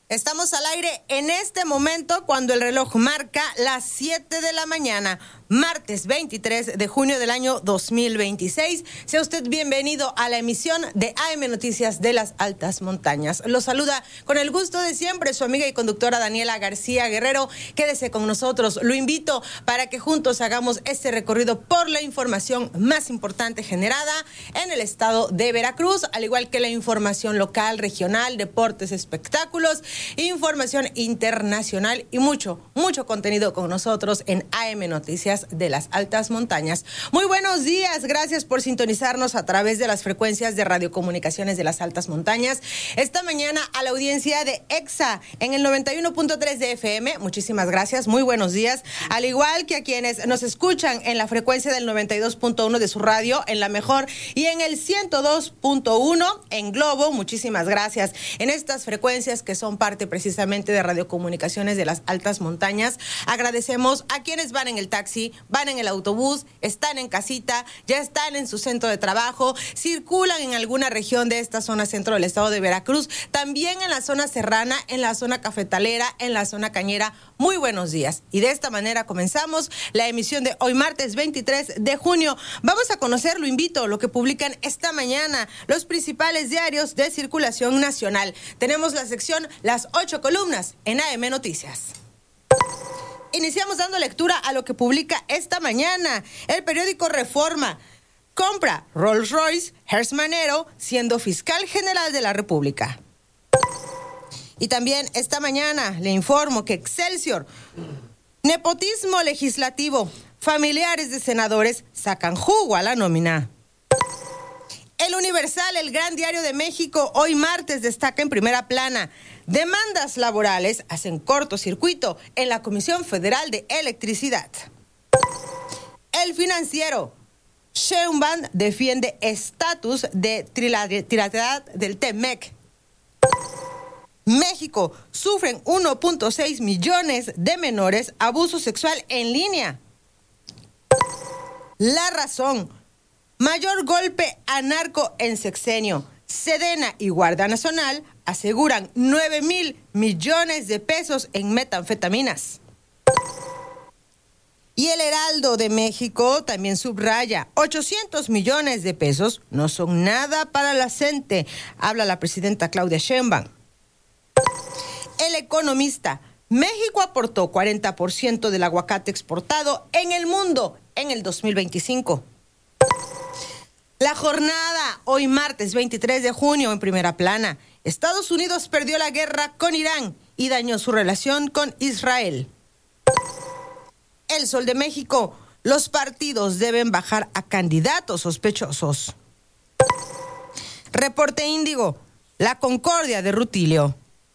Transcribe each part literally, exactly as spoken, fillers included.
Estamos al aire en este momento cuando el reloj marca las siete de la mañana, martes veintitrés de junio del año dos mil veintiséis. Sea usted bienvenido a la emisión de A M Noticias de las Altas Montañas. Lo saluda con el gusto de siempre su amiga y conductora Daniela García Guerrero. Quédese con nosotros. Lo invito para que juntos hagamos este recorrido por la información más importante generada en el estado de Veracruz, al igual que la información local, regional, deportes, espectáculos, información internacional y mucho, mucho contenido con nosotros en A M Noticias de las Altas Montañas. Muy buenos días, gracias por sintonizarnos a través de las frecuencias de radiocomunicaciones de las Altas Montañas. Esta mañana a la audiencia de EXA en el noventa y uno punto tres de F M, muchísimas gracias, muy buenos días. Al igual que a quienes nos escuchan en la frecuencia del noventa y dos punto uno de su radio, en La Mejor, y en el ciento dos punto uno en Globo, muchísimas gracias. En estas frecuencias que son parte precisamente de radiocomunicaciones de las Altas Montañas, agradecemos a quienes van en el taxi, van en el autobús, están en casita, ya están en su centro de trabajo, circulan en alguna región de esta zona centro del estado de Veracruz, también en la zona serrana, en la zona cafetalera, en la zona cañera. Muy buenos días. Y de esta manera comenzamos la emisión de hoy martes veintitrés de junio. Vamos a conocer, lo invito, lo que publican esta mañana los principales diarios de circulación nacional. Tenemos la sección Las ocho columnas en A M Noticias. Iniciamos dando lectura a lo que publica esta mañana el periódico Reforma. Compra Rolls Royce Hertz Manero siendo fiscal general de la República. Y también esta mañana le informo que Excelsior, nepotismo legislativo, familiares de senadores sacan jugo a la nómina. El Universal, el gran diario de México, hoy martes destaca en primera plana: demandas laborales hacen cortocircuito en la Comisión Federal de Electricidad. El Financiero, Sheinbaum defiende estatus de trilateralidad del T M E C. México, sufren uno punto seis millones de menores abuso sexual en línea. La Razón, mayor golpe a narco en sexenio. Sedena y Guardia Nacional aseguran nueve mil millones de pesos en metanfetaminas. Y el Heraldo de México también subraya: ochocientos millones de pesos no son nada para la gente, habla la presidenta Claudia Sheinbaum. El Economista, México aportó cuarenta por ciento del aguacate exportado en el mundo en el dos mil veinticinco. La Jornada, hoy martes veintitrés de junio, en primera plana: Estados Unidos perdió la guerra con Irán y dañó su relación con Israel. El Sol de México, los partidos deben bajar a candidatos sospechosos. Reporte Índigo, la concordia de Rutilio.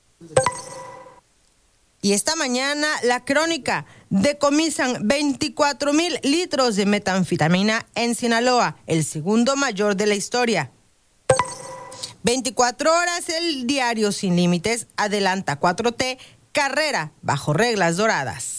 Y esta mañana, La Crónica, decomisan veinticuatro mil litros de metanfetamina en Sinaloa, el segundo mayor de la historia. veinticuatro horas, el diario Sin Límites adelanta cuatro T, carrera bajo reglas doradas.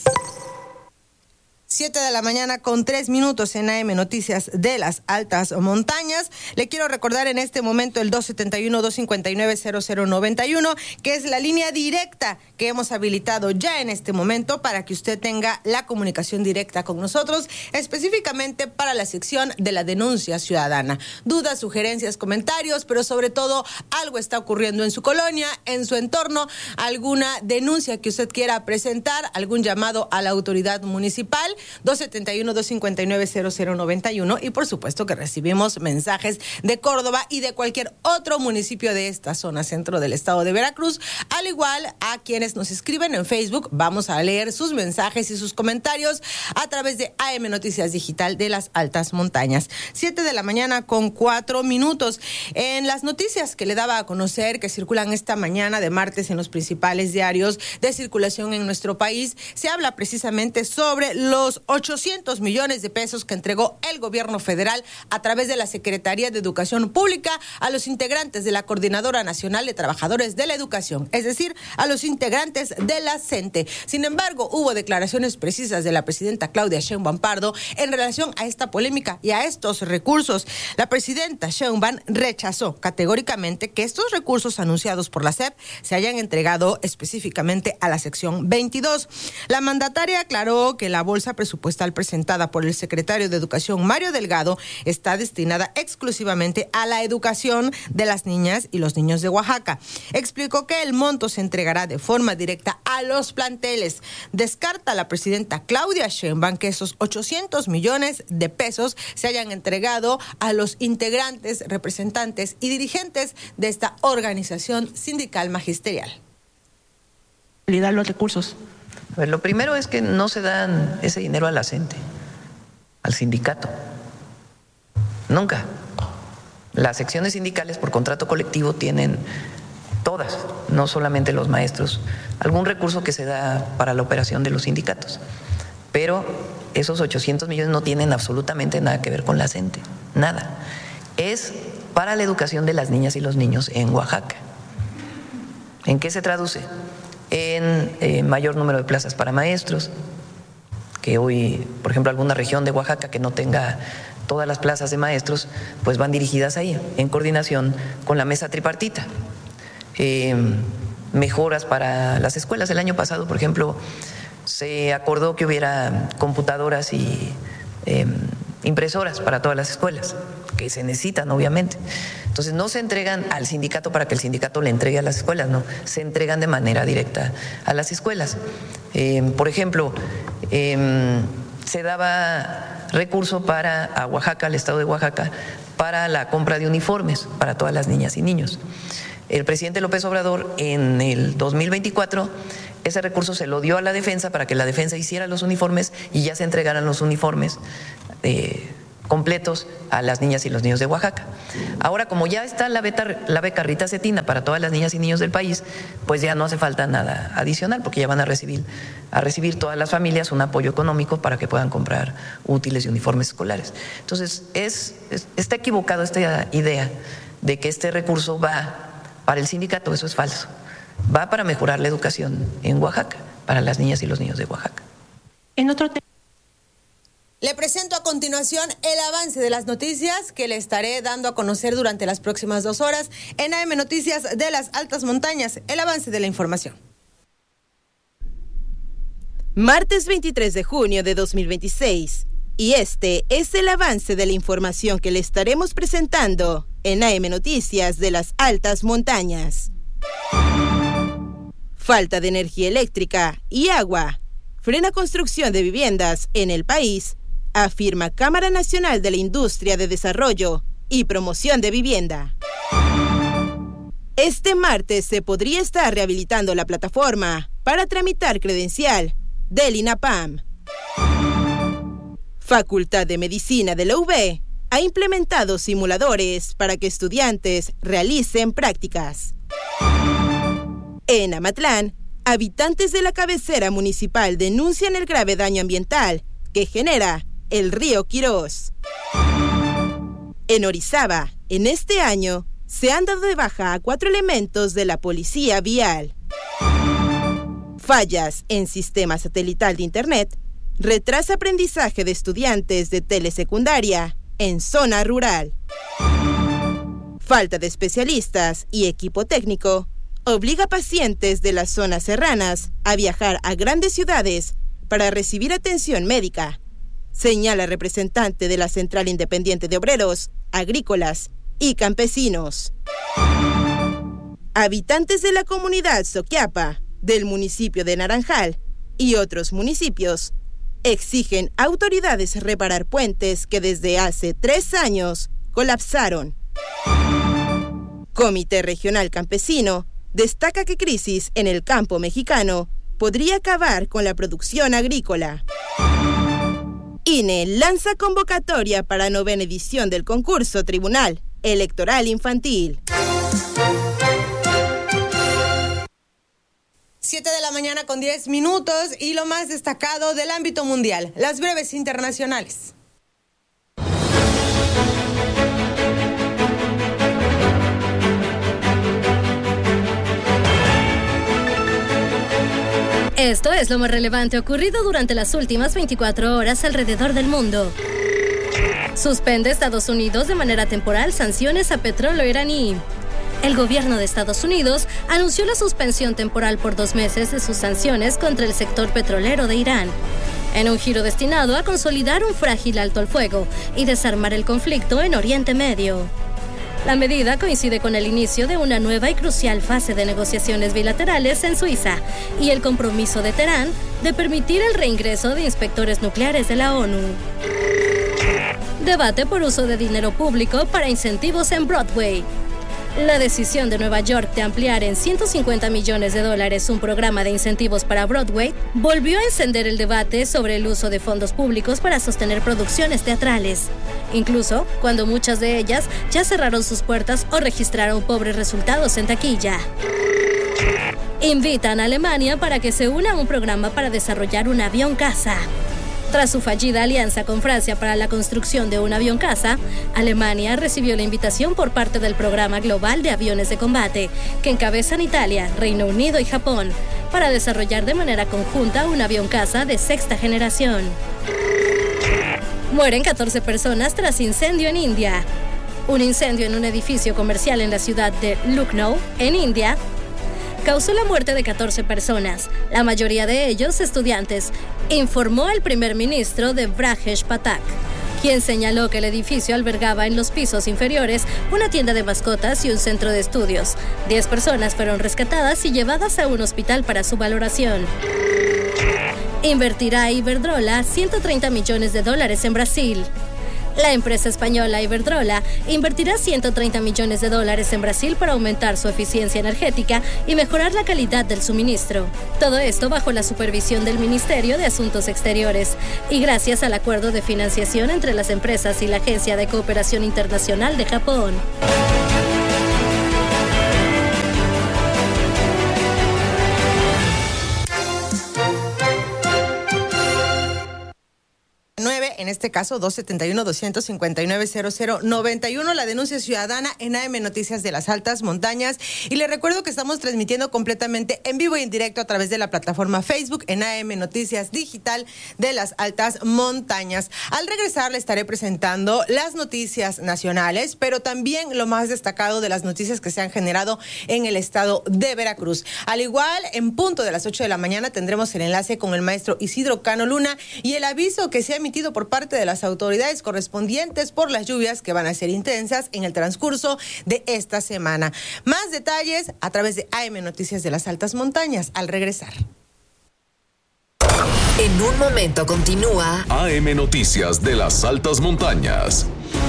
siete de la mañana con tres minutos en A M Noticias de las Altas Montañas. Le quiero recordar en este momento el dos siete uno, dos cinco nueve, cero cero nueve uno, que es la línea directa que hemos habilitado ya en este momento para que usted tenga la comunicación directa con nosotros, específicamente para la sección de la denuncia ciudadana. Dudas, sugerencias, comentarios, pero sobre todo algo está ocurriendo en su colonia, en su entorno, alguna denuncia que usted quiera presentar, algún llamado a la autoridad municipal. dos siete uno, dos cinco nueve, cero cero nueve uno, y por supuesto que recibimos mensajes de Córdoba y de cualquier otro municipio de esta zona centro del estado de Veracruz, al igual a quienes nos escriben en Facebook. Vamos a leer sus mensajes y sus comentarios a través de A M Noticias Digital de las Altas Montañas. siete de la mañana con cuatro minutos. En las noticias que le daba a conocer que circulan esta mañana de martes en los principales diarios de circulación en nuestro país, se habla precisamente sobre los los ochocientos millones de pesos que entregó el gobierno federal a través de la Secretaría de Educación Pública a los integrantes de la Coordinadora Nacional de Trabajadores de la Educación, es decir, a los integrantes de la CENTE. Sin embargo, hubo declaraciones precisas de la presidenta Claudia Sheinbaum Pardo en relación a esta polémica y a estos recursos. La presidenta Sheinbaum rechazó categóricamente que estos recursos anunciados por la S E P se hayan entregado específicamente a la sección veintidós. La mandataria aclaró que la bolsa presupuestal presentada por el secretario de Educación, Mario Delgado, está destinada exclusivamente a la educación de las niñas y los niños de Oaxaca. Explicó que el monto se entregará de forma directa a los planteles. Descarta la presidenta Claudia Sheinbaum que esos ochocientos millones de pesos se hayan entregado a los integrantes, representantes y dirigentes de esta organización sindical magisterial. Los recursos. A ver, lo primero es que no se dan ese dinero a la CENTE, al sindicato. Nunca. Las secciones sindicales por contrato colectivo tienen todas, no solamente los maestros, algún recurso que se da para la operación de los sindicatos. Pero esos ochocientos millones no tienen absolutamente nada que ver con la CENTE, nada. Es para la educación de las niñas y los niños en Oaxaca. ¿En qué se traduce? En eh, mayor número de plazas para maestros, que hoy, por ejemplo, alguna región de Oaxaca que no tenga todas las plazas de maestros, pues van dirigidas ahí, en coordinación con la mesa tripartita. Eh, mejoras para las escuelas. El año pasado, por ejemplo, se acordó que hubiera computadoras y eh, impresoras para todas las escuelas, que se necesitan, obviamente. Entonces, no se entregan al sindicato para que el sindicato le entregue a las escuelas, no, se entregan de manera directa a las escuelas. Eh, por ejemplo, eh, se daba recurso para a Oaxaca, al estado de Oaxaca, para la compra de uniformes para todas las niñas y niños. El presidente López Obrador, en el dos mil veinticuatro, ese recurso se lo dio a la defensa para que la defensa hiciera los uniformes y ya se entregaran los uniformes eh, completos a las niñas y los niños de Oaxaca. Ahora, como ya está la, beta, la beca Rita Cetina para todas las niñas y niños del país, pues ya no hace falta nada adicional, porque ya van a recibir, a recibir todas las familias un apoyo económico para que puedan comprar útiles y uniformes escolares. Entonces, es, es, está equivocado esta idea de que este recurso va para el sindicato. Eso es falso. Va para mejorar la educación en Oaxaca, para las niñas y los niños de Oaxaca. En otro tema. Le presento a continuación el avance de las noticias que le estaré dando a conocer durante las próximas dos horas en A M Noticias de las Altas Montañas. El avance de la información. Martes veintitrés de junio de dos mil veintiséis. Y este es el avance de la información que le estaremos presentando en A M Noticias de las Altas Montañas. Falta de energía eléctrica y agua frena construcción de viviendas en el país, afirma Cámara Nacional de la Industria de Desarrollo y Promoción de Vivienda. Este martes se podría estar rehabilitando la plataforma para tramitar credencial del INAPAM. Facultad de Medicina de la U B ha implementado simuladores para que estudiantes realicen prácticas. En Amatlán, habitantes de la cabecera municipal denuncian el grave daño ambiental que genera el río Quirós. En Orizaba, en este año, se han dado de baja a cuatro elementos de la policía vial. Fallas en sistema satelital de Internet retrasa aprendizaje de estudiantes de telesecundaria en zona rural. Falta de especialistas y equipo técnico obliga a pacientes de las zonas serranas a viajar a grandes ciudades para recibir atención médica, señala representante de la Central Independiente de Obreros, Agrícolas y Campesinos. Habitantes de la comunidad Soquiapa, del municipio de Naranjal y otros municipios exigen a autoridades reparar puentes que desde hace tres años colapsaron. Comité Regional Campesino destaca que crisis en el campo mexicano podría acabar con la producción agrícola. I N E lanza convocatoria para novena edición del concurso Tribunal Electoral Infantil. siete de la mañana con diez minutos y lo más destacado del ámbito mundial, las breves internacionales. Esto es lo más relevante ocurrido durante las últimas veinticuatro horas alrededor del mundo. Suspende Estados Unidos de manera temporal sanciones a petróleo iraní. El gobierno de Estados Unidos anunció la suspensión temporal por dos meses de sus sanciones contra el sector petrolero de Irán, en un giro destinado a consolidar un frágil alto al fuego y desarmar el conflicto en Oriente Medio. La medida coincide con el inicio de una nueva y crucial fase de negociaciones bilaterales en Suiza y el compromiso de Teherán de permitir el reingreso de inspectores nucleares de la ONU. Debate por uso de dinero público para incentivos en Broadway. La decisión de Nueva York de ampliar en ciento cincuenta millones de dólares un programa de incentivos para Broadway volvió a encender el debate sobre el uso de fondos públicos para sostener producciones teatrales, incluso cuando muchas de ellas ya cerraron sus puertas o registraron pobres resultados en taquilla. Invitan a Alemania para que se una a un programa para desarrollar un avión caza. Tras su fallida alianza con Francia para la construcción de un avión caza, Alemania recibió la invitación por parte del Programa Global de Aviones de Combate, que encabezan Italia, Reino Unido y Japón, para desarrollar de manera conjunta un avión caza de sexta generación. Mueren catorce personas tras incendio en India. Un incendio en un edificio comercial en la ciudad de Lucknow, en India, causó la muerte de catorce personas, la mayoría de ellos estudiantes, informó el primer ministro de Brajesh Patak, quien señaló que el edificio albergaba en los pisos inferiores una tienda de mascotas y un centro de estudios. Diez personas fueron rescatadas y llevadas a un hospital para su valoración. Invertirá Iberdrola ciento treinta millones de dólares en Brasil. La empresa española Iberdrola invertirá ciento treinta millones de dólares en Brasil para aumentar su eficiencia energética y mejorar la calidad del suministro. Todo esto bajo la supervisión del Ministerio de Asuntos Exteriores y gracias al acuerdo de financiación entre las empresas y la Agencia de Cooperación Internacional de Japón. En este caso, dos setenta y uno, doscientos cincuenta y nueve, cero cero noventa y uno, la denuncia ciudadana en A M Noticias de las Altas Montañas. Y les recuerdo que estamos transmitiendo completamente en vivo y en directo a través de la plataforma Facebook en A M Noticias Digital de las Altas Montañas. Al regresar le estaré presentando las noticias nacionales, pero también lo más destacado de las noticias que se han generado en el estado de Veracruz. Al igual, en punto de las ocho de la mañana tendremos el enlace con el maestro Isidro Cano Luna y el aviso que se ha emitido por parte de las autoridades correspondientes por las lluvias que van a ser intensas en el transcurso de esta semana. Más detalles a través de A M Noticias de las Altas Montañas al regresar. En un momento continúa A M Noticias de las Altas Montañas.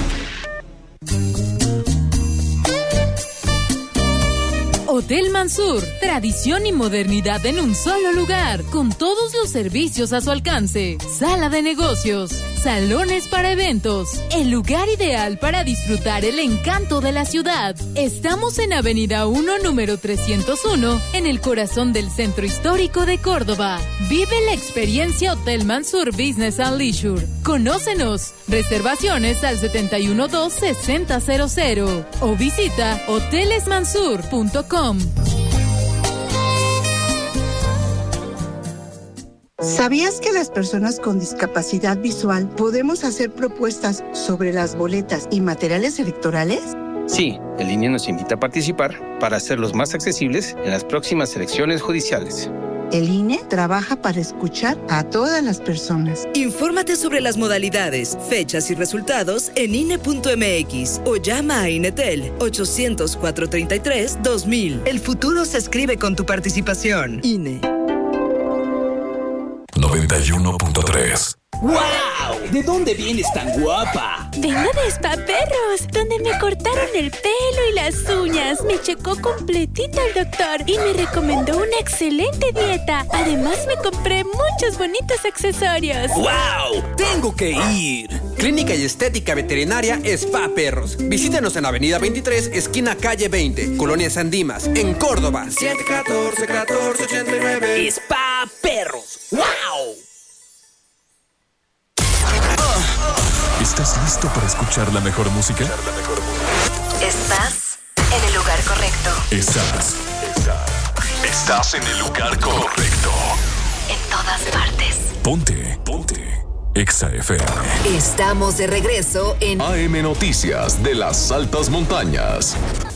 Hotel Mansur, tradición y modernidad en un solo lugar, con todos los servicios a su alcance. Sala de negocios, salones para eventos, el lugar ideal para disfrutar el encanto de la ciudad. Estamos en Avenida uno, número trescientos uno, en el corazón del centro histórico de Córdoba. Vive la experiencia Hotel Mansur Business and Leisure. Conócenos. Reservaciones al setenta y uno dos sesenta cero cero o visita hoteles mansur punto com. ¿Sabías que las personas con discapacidad visual podemos hacer propuestas sobre las boletas y materiales electorales? Sí, el I N E nos invita a participar para hacerlos más accesibles en las próximas elecciones judiciales. El I N E trabaja para escuchar a todas las personas. Infórmate sobre las modalidades, fechas y resultados en I N E punto M X o llama a INETEL ochocientos, cuatrocientos treinta y tres, dos mil. El futuro se escribe con tu participación. I N E. noventa y uno punto tres. ¡Wow! ¿De dónde vienes tan guapa? Vengo de Spa Perros, donde me cortaron el pelo y las uñas. Me checó completita el doctor y me recomendó una excelente dieta. Además, me compré muchos bonitos accesorios. ¡Wow! ¡Tengo que ir! Clínica y Estética Veterinaria Spa Perros. Visítenos en Avenida veintitrés, esquina calle veinte, Colonia San Dimas, en Córdoba. siete uno cuatro, uno cuatro ocho nueve. Spa Perros. ¡Wow! ¿Estás listo para escuchar la mejor música? Estás en el lugar correcto. Estás. Estás. Estás en el lugar correcto. En todas partes. Ponte. Ponte. Exa F M. Estamos de regreso en A M Noticias de las Altas Montañas.